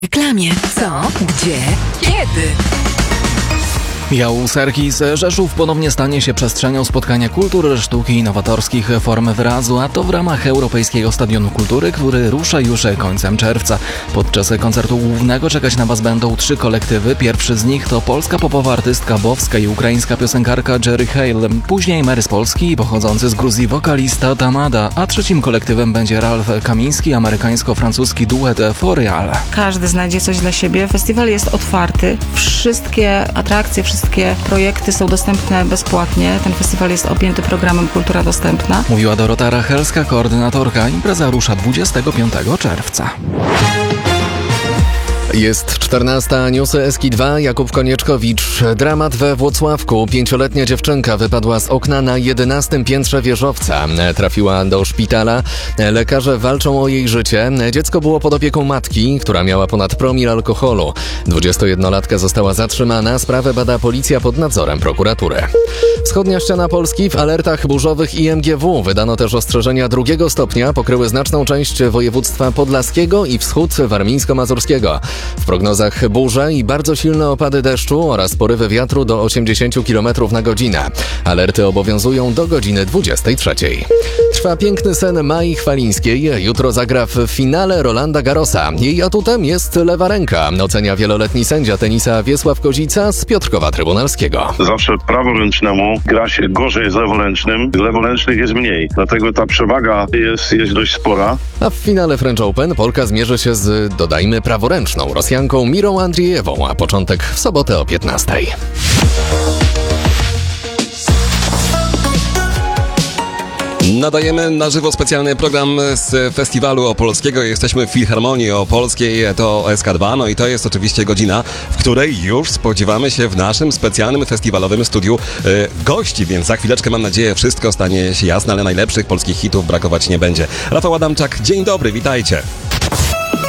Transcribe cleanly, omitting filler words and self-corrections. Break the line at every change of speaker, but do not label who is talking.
Reklamie. Co? Gdzie? Kiedy?
Michał Serkis. Rzeszów ponownie stanie się przestrzenią spotkania kultury, sztuki i nowatorskich form wyrazu, a to w ramach Europejskiego Stadionu Kultury, który rusza już końcem czerwca. Podczas koncertu głównego czekać na Was będą 3 kolektywy. Pierwszy z nich to polska popowa artystka Bowska i ukraińska piosenkarka Jerry Hale. Później Mary z Polski i pochodzący z Gruzji wokalista Tamada, a trzecim kolektywem będzie Ralf Kamiński, amerykańsko-francuski duet For Real.
Każdy znajdzie coś dla siebie. Festiwal jest otwarty. Wszystkie atrakcje, wszystkie projekty są dostępne bezpłatnie. Ten festiwal jest objęty programem Kultura Dostępna.
Mówiła Dorota Rachelska, koordynatorka. Impreza rusza 25 czerwca.
Jest 14, newsy Eski2, Jakub Konieczkowicz. Dramat we Włocławku. 5-letnia dziewczynka wypadła z okna na 11 piętrze wieżowca. Trafiła do szpitala. Lekarze walczą o jej życie. Dziecko było pod opieką matki, która miała ponad promil alkoholu. 21-latka została zatrzymana. Sprawę bada policja pod nadzorem prokuratury. Wschodnia ściana Polski w alertach burzowych IMGW. Wydano też ostrzeżenia 2 stopnia. Pokryły znaczną część województwa podlaskiego i wschód warmińsko-mazurskiego. W prognozach burze i bardzo silne opady deszczu oraz porywy wiatru do 80 km na godzinę. Alerty obowiązują do godziny 23. Trwa piękny sen Mai Chwalińskiej. Jutro zagra w finale Rolanda Garrosa. Jej atutem jest lewa ręka, ocenia wieloletni sędzia tenisa Wiesław Kozica z Piotrkowa Trybunalskiego.
Zawsze praworęcznemu gra się gorzej z leworęcznym. Leworęcznych jest mniej, dlatego ta przewaga jest dość spora.
A w finale French Open Polka zmierzy się z, dodajmy, praworęczną Rosjanką Mirą Andrzejewą, a początek w sobotę o 15.
Nadajemy na żywo specjalny program z Festiwalu Opolskiego. Jesteśmy w Filharmonii Opolskiej, to SK2, no i to jest oczywiście godzina, w której już spodziewamy się w naszym specjalnym festiwalowym studiu gości, więc za chwileczkę, mam nadzieję, wszystko stanie się jasne, ale najlepszych polskich hitów brakować nie będzie. Rafał Adamczak, dzień dobry, witajcie.